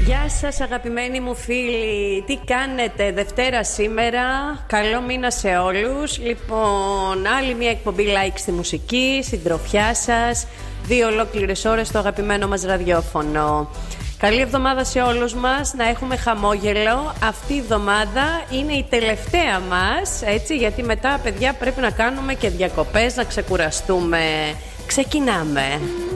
Γεια σας αγαπημένοι μου φίλοι, τι κάνετε Δευτέρα σήμερα, καλό μήνα σε όλους. Λοιπόν, άλλη μια εκπομπή like στη μουσική, συντροφιά σας, 2 ολόκληρες ώρες στο αγαπημένο μας ραδιόφωνο. Καλή εβδομάδα σε όλους μας, να έχουμε χαμόγελο. Αυτή η εβδομάδα είναι η τελευταία μας, έτσι, γιατί μετά παιδιά πρέπει να κάνουμε και διακοπές, να ξεκουραστούμε. Ξεκινάμε.